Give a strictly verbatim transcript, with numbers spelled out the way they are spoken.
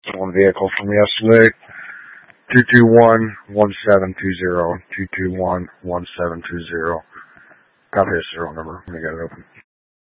Stolen vehicle from yesterday. two two one, one seven two zero. two two one, one seven two zero. Copy the serial number when you got it open.